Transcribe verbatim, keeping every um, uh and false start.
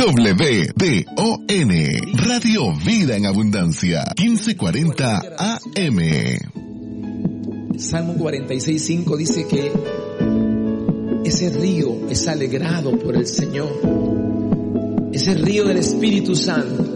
W D O N, Radio Vida en Abundancia, quince cuarenta A M. Salmo cuarenta y seis, cinco dice que ese río es alegrado por el Señor. Ese río del Espíritu Santo